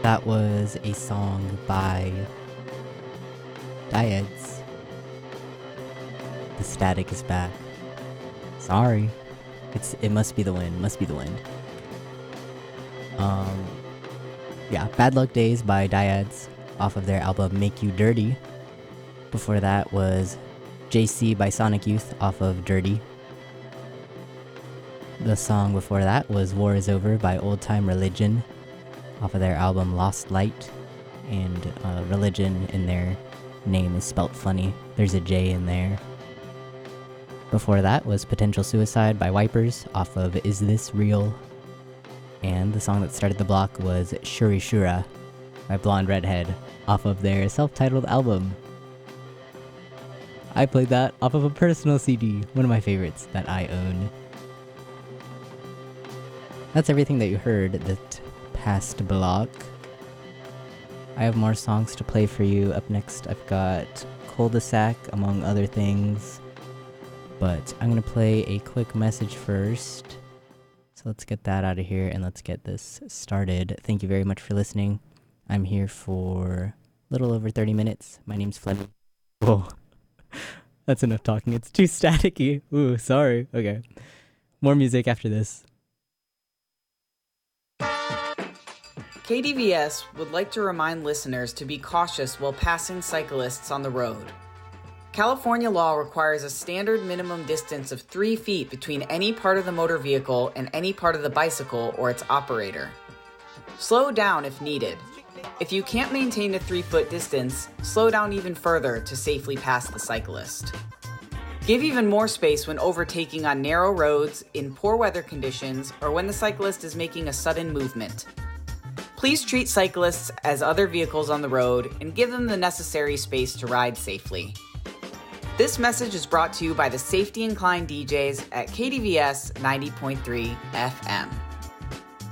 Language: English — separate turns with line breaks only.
That was a song by Dyads. The static is back. Sorry. It must be the wind. Must be the wind. Yeah, Bad Luck Days by Dyads off of their album Make You Dirty. Before that was JC by Sonic Youth off of Dirty. The song before that was War Is Over by Old Time Religion off of their album Lost Light. And religion in their name is spelt funny. There's a J in there. Before that was Potential Suicide by Wipers off of Is This Real? And the song that started the block was Shuri Shura by Blonde Redhead off of their self-titled album. I played that off of a personal CD, one of my favorites that I own. That's everything that you heard that past block. I have more songs to play for you. Up next I've got Cul-de-sac, among other things. But I'm going to play a quick message first. So let's get that out of here and let's get this started. Thank you very much for listening. I'm here for a little over 30 minutes. My name's Fleming. Whoa. That's enough talking. It's too staticky. Ooh, sorry. Okay. More music after this.
KDVS would like to remind listeners to be cautious while passing cyclists on the road. California law requires a standard minimum distance of 3 feet between any part of the motor vehicle and any part of the bicycle or its operator. Slow down if needed. If you can't maintain a 3-foot distance, slow down even further to safely pass the cyclist. Give even more space when overtaking on narrow roads, in poor weather conditions, or when the cyclist is making a sudden movement. Please treat cyclists as other vehicles on the road and give them the necessary space to ride safely. This message is brought to you by the Safety Inclined DJs at KDVS 90.3 FM.